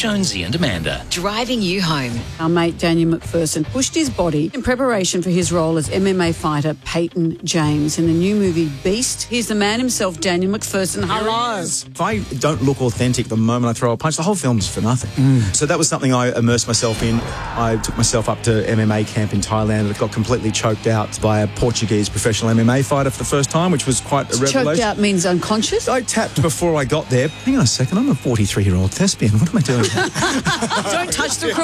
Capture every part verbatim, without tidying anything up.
Jonesy and Amanda. Driving you home. Our mate Daniel McPherson pushed his body in preparation for his role as M M A fighter Peyton James in the new movie Beast. Here's the man himself, Daniel McPherson. Hello. If I don't look authentic the moment I throw a punch, the whole film's for nothing. Mm. So that was something I immersed myself in. I took myself up to M M A camp in Thailand and got completely choked out by a Portuguese professional M M A fighter for the first time, which was quite a revelation. Choked out means unconscious? I tapped before I got there. Hang on a second, I'm a forty-three-year-old thespian. What am I doing? Don't touch the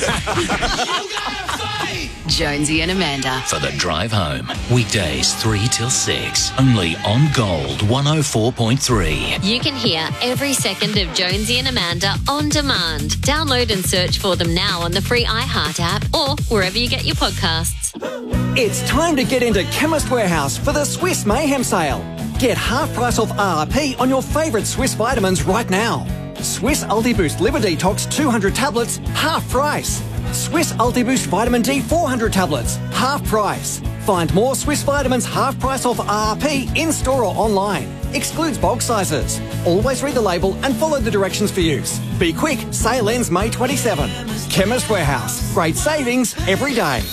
cravat. Jonesy and Amanda. For the drive home. Weekdays three till six. Only on Gold one oh four point three. You can hear every second of Jonesy and Amanda on demand. Download and search for them now on the free iHeart app or wherever you get your podcasts. It's time to get into Chemist Warehouse for the Swiss Mayhem sale. Get half price off R R P on your favourite Swiss vitamins right now. Swiss UltiBoost Liver Detox two hundred tablets, half price. Swiss UltiBoost Vitamin D four hundred tablets, half price. Find more Swiss vitamins half price off R R P in store or online. Excludes bulk sizes. Always read the label and follow the directions for use. Be quick, sale ends May twenty-seventh. Chemist Warehouse. Great savings every day.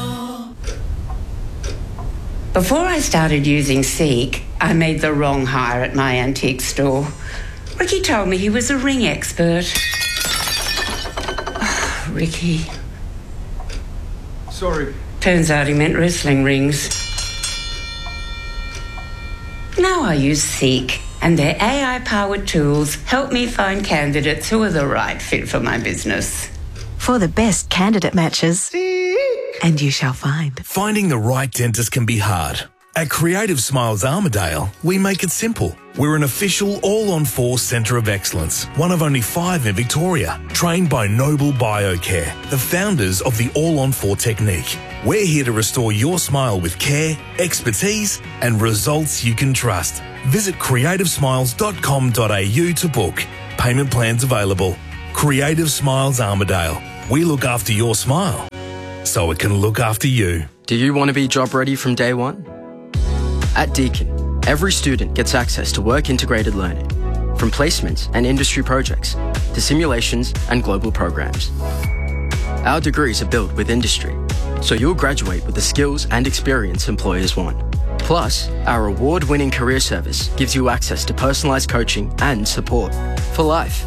Before I started using Seek, I made the wrong hire at my antique store. Ricky told me he was a ring expert. Oh, Ricky. Sorry. Turns out he meant wrestling rings. Now I use Seek, and their A I-powered tools help me find candidates who are the right fit for my business. For the best candidate matches, Seek. And you shall find. Finding the right dentist can be hard. At Creative Smiles Armidale, we make it simple. We're an official all-on-four centre of excellence, one of only five in Victoria, trained by Noble Biocare, the founders of the all-on-four technique. We're here to restore your smile with care, expertise and results you can trust. Visit creative smiles dot com dot a u to book. Payment plans available. Creative Smiles Armidale. We look after your smile, so it can look after you. Do you want to be job ready from day one? At Deakin, every student gets access to work-integrated learning, from placements and industry projects to simulations and global programs. Our degrees are built with industry, so you'll graduate with the skills and experience employers want. Plus, our award-winning career service gives you access to personalised coaching and support for life.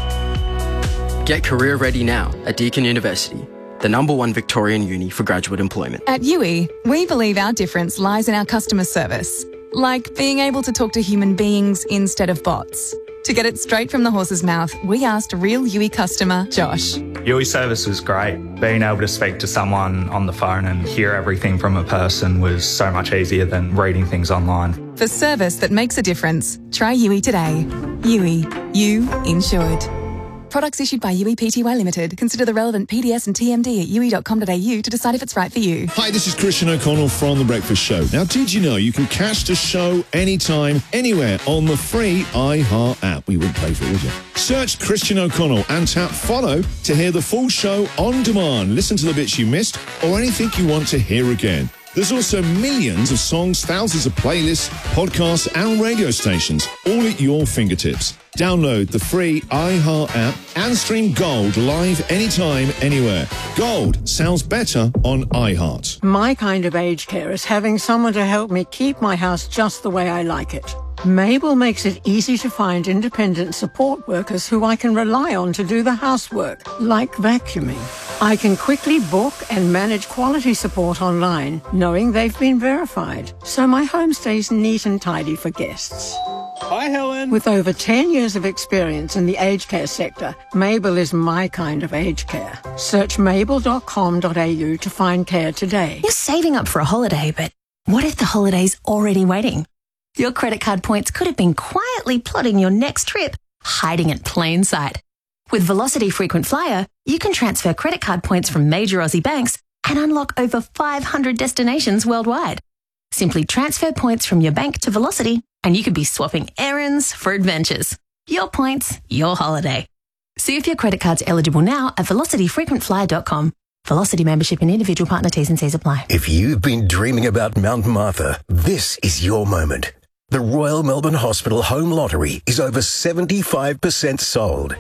Get career ready now at Deakin University, the number one Victorian uni for graduate employment. At U I, we believe our difference lies in our customer service, like being able to talk to human beings instead of bots. To get it straight from the horse's mouth, we asked real U I customer Josh. U I service was great. Being able to speak to someone on the phone and hear everything from a person was so much easier than reading things online. For service that makes a difference, try U I today. U I, you insured. Products issued by U I Pty Limited. Consider the relevant P D S and T M D at u i dot com dot a u to decide if it's right for you. Hi, this is Christian O'Connell from The Breakfast Show. Now, did you know you can catch the show anytime, anywhere on the free iHeart app? We wouldn't pay for it, would you? Search Christian O'Connell and tap follow to hear the full show on demand. Listen to the bits you missed or anything you want to hear again. There's also millions of songs, thousands of playlists, podcasts and radio stations, all at your fingertips. Download the free iHeart app and stream Gold live anytime, anywhere. Gold sounds better on iHeart. My kind of aged care is having someone to help me keep my house just the way I like it. Mabel makes it easy to find independent support workers who I can rely on to do the housework, like vacuuming. I can quickly book and manage quality support online, knowing they've been verified, so my home stays neat and tidy for guests. Hi, Helen. With over ten years of experience in the aged care sector, Mabel is my kind of aged care. Search mabel dot com dot a u to find care today. You're saving up for a holiday, but what if the holiday's already waiting? Your credit card points could have been quietly plotting your next trip, hiding in plain sight. With Velocity Frequent Flyer, you can transfer credit card points from major Aussie banks and unlock over five hundred destinations worldwide. Simply transfer points from your bank to Velocity and you could be swapping errands for adventures. Your points, your holiday. See if your credit card's eligible now at velocity frequent flyer dot com. Velocity membership and individual partner T's and C's apply. If you've been dreaming about Mount Martha, this is your moment. The Royal Melbourne Hospital Home Lottery is over seventy-five percent sold.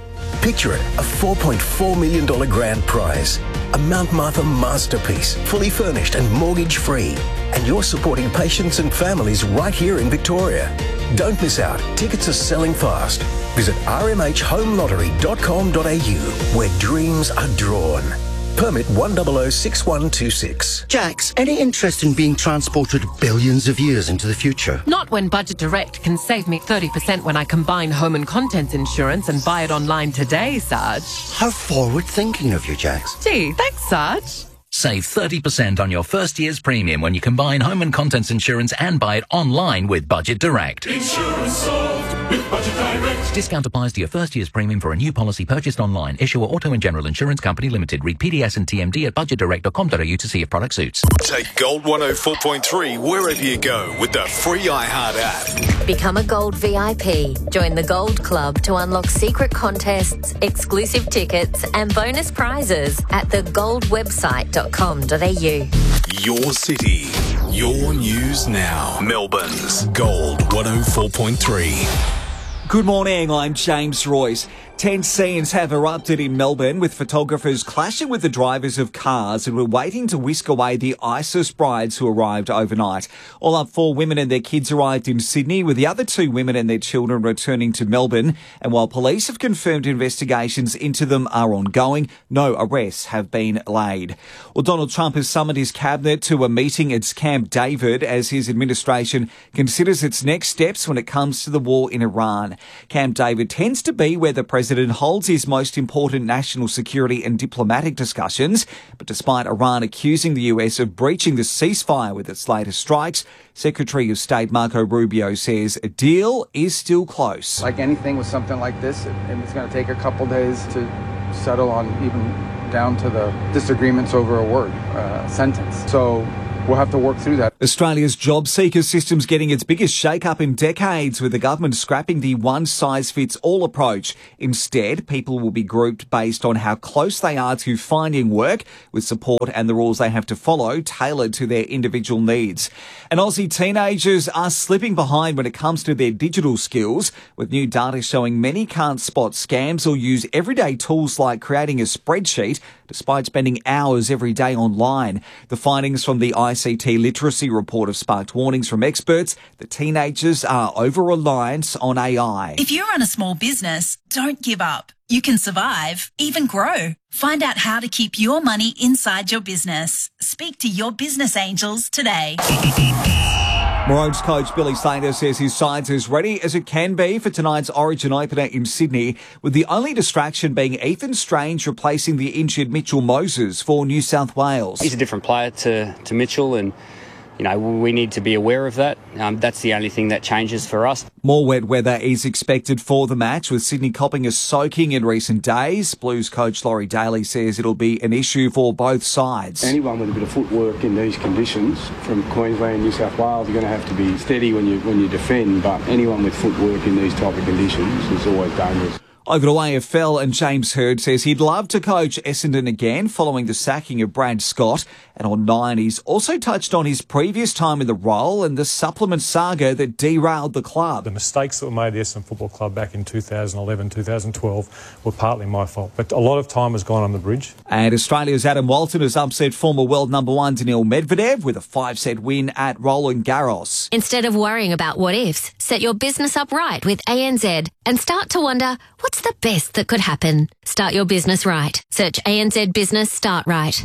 Picture it, a four point four million dollars grand prize. A Mount Martha masterpiece, fully furnished and mortgage-free. And you're supporting patients and families right here in Victoria. Don't miss out. Tickets are selling fast. Visit r m h home lottery dot com dot a u, where dreams are drawn. Permit one zero zero six one two six. Jax, any interest in being transported billions of years into the future? Not when Budget Direct can save me thirty percent when I combine home and contents insurance and buy it online today, Sarge. How forward-thinking of you, Jax. Gee, thanks, Sarge. Save thirty percent on your first year's premium when you combine home and contents insurance and buy it online with Budget Direct. Insurance solved with Budget Direct. Discount applies to your first year's premium for a new policy purchased online. Issuer Auto and General Insurance Company Limited. Read P D S and T M D at budget direct dot com dot a u to see if product suits. Take Gold one oh four point three wherever you go with the free iHeart app. Become a Gold V I P. Join the Gold Club to unlock secret contests, exclusive tickets and bonus prizes at the gold website dot com dot a u. Your city, your news now. Melbourne's Gold one oh four point three. Good morning, I'm James Royce. Tense scenes have erupted in Melbourne with photographers clashing with the drivers of cars and were waiting to whisk away the ISIS brides who arrived overnight. All up, four women and their kids arrived in Sydney, with the other two women and their children returning to Melbourne. And while police have confirmed investigations into them are ongoing, no arrests have been laid. Well, Donald Trump has summoned his cabinet to a meeting at Camp David as his administration considers its next steps when it comes to the war in Iran. Camp David tends to be where the president holds his most important national security and diplomatic discussions. But despite Iran accusing the U S of breaching the ceasefire with its latest strikes, Secretary of State Marco Rubio says a deal is still close. Like anything with something like this, it, it's going to take a couple days to settle on, even down to the disagreements over a word, uh, sentence. So we'll have to work through that. Australia's job seeker system's getting its biggest shake-up in decades, with the government scrapping the one-size-fits-all approach. Instead, people will be grouped based on how close they are to finding work, with support and the rules they have to follow tailored to their individual needs. And Aussie teenagers are slipping behind when it comes to their digital skills, with new data showing many can't spot scams or use everyday tools like creating a spreadsheet, despite spending hours every day online. The findings from the I C T literacy report have sparked warnings from experts that teenagers are over-reliant on A I. If you run a small business, don't give up. You can survive, even grow. Find out how to keep your money inside your business. Speak to your business angels today. Maroons coach Billy Slater says his side's as ready as it can be for tonight's Origin opener in Sydney, with the only distraction being Ethan Strange replacing the injured Mitchell Moses for New South Wales. He's a different player to, to Mitchell, and you know, we need to be aware of that. Um, that's the only thing that changes for us. More wet weather is expected for the match, with Sydney copping a soaking in recent days. Blues coach Laurie Daly says it'll be an issue for both sides. Anyone with a bit of footwork in these conditions, from Queensland, New South Wales, you're going to have to be steady when you when you defend, but anyone with footwork in these type of conditions is always dangerous. Over to A F L, and James Hird says he'd love to coach Essendon again following the sacking of Brad Scott. And on Nine, he's also touched on his previous time in the role and the supplement saga that derailed the club. The mistakes that were made at the Essendon Football Club back in two thousand eleven, two thousand twelve were partly my fault. But a lot of time has gone on the bridge. And Australia's Adam Walton has upset former world number one Daniil Medvedev with a five-set win at Roland Garros. Instead of worrying about what ifs, set your business up right with A N Z and start to wonder, what's the best that could happen? Start your business right. Search A N Z Business Start Right.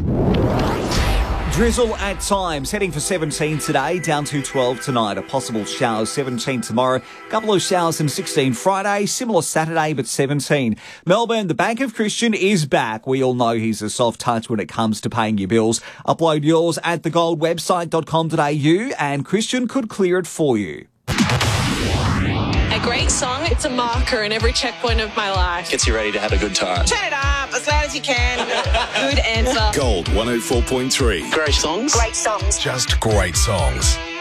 Drizzle at times, heading for seventeen today, down to twelve tonight. A possible shower, seventeen tomorrow. Couple of showers and sixteen Friday. Similar Saturday, but seventeen. Melbourne, the Bank of Christian is back. We all know he's a soft touch when it comes to paying your bills. Upload yours at the gold website dot com dot a u and Christian could clear it for you. A great song, it's a marker in every checkpoint of my life. Gets you ready to have a good time. Turn it up as loud as you can. Good answer. Gold one oh four point three. Great songs. Great songs. Just great songs.